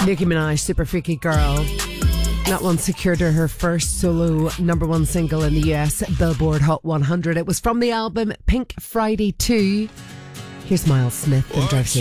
Nicki Minaj, Super Freaky Girl. That one secured her first solo #1 single in the US Billboard Hot 100. It was from the album Pink Friday 2. Here's Miles Smith and Drive